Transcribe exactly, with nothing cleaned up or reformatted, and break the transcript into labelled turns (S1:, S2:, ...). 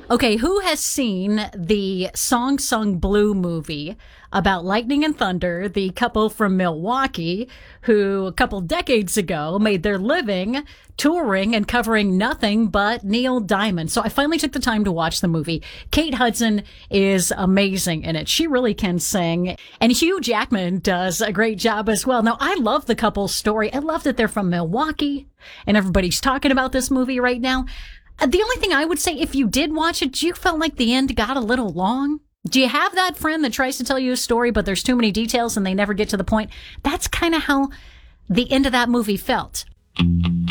S1: Okay, who has seen the Song Sung Blue movie about lightning and thunder, the couple from Milwaukee who a couple decades ago made their living touring and covering nothing but Neil Diamond? So I finally took the time to watch the movie. Kate Hudson is amazing in it. She really can sing. And Hugh Jackman does a great job as well. Now, I love the couple's story. I love that they're from Milwaukee and everybody's talking about this movie right now. The only thing I would say, if you did watch it, you felt like the end got a little long. Do you have that friend that tries to tell you a story, but there's too many details and they never get to the point? That's kind of how the end of that movie felt.